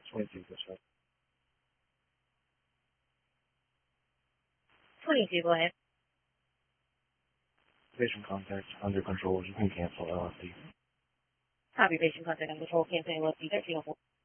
22, that's right. 22, go ahead. Patient contact under control. You can cancel LFD. Copy patient contact under control, cancel LFD 1304.